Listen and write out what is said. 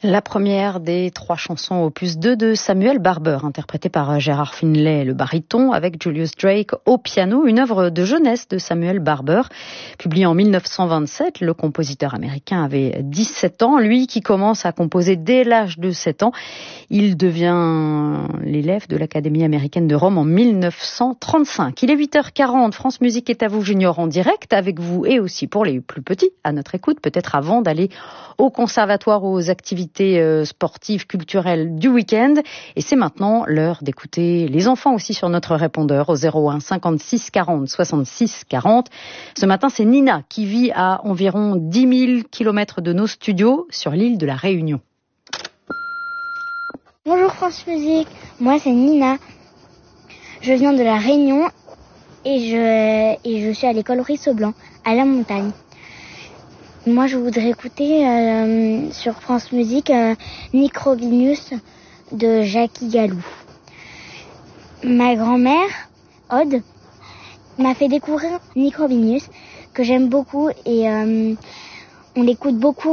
La première des 3 chansons opus 2 de Samuel Barber, interprétée par Gérard Finlay, le baryton, avec Julius Drake au piano, une œuvre de jeunesse de Samuel Barber. Publiée en 1927, le compositeur américain avait 17 ans. Lui qui commence à composer dès l'âge de 7 ans, il devient l'élève de l'Académie américaine de Rome en 1935. Il est 8h40, France Musique est à vous Junior en direct avec vous et aussi pour les plus petits à notre écoute, peut-être avant d'aller au conservatoire, aux activités sportives, culturelles du week-end. Et c'est maintenant l'heure d'écouter les enfants aussi sur notre répondeur au 01 56 40 66 40. Ce matin, c'est Nina qui vit à environ 10 000 kilomètres de nos studios sur l'île de la Réunion. Bonjour France Musique, moi c'est Nina. Je viens de la Réunion et je suis à l'école Ruisseau-Blanc, à la montagne. Moi, je voudrais écouter sur France Musique Microbinus de Jackie Galou. Ma grand-mère, Aude, m'a fait découvrir Microbinus, que j'aime beaucoup et on l'écoute beaucoup